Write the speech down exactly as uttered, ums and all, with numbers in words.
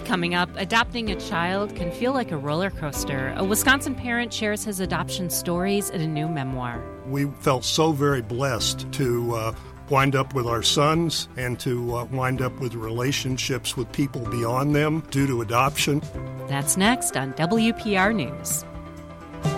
Coming up, adopting a child can feel like a roller coaster. A Wisconsin parent shares his adoption stories in a new memoir. We felt so very blessed to uh, wind up with our sons and to uh, wind up with relationships with people beyond them due to adoption. That's next on W P R News.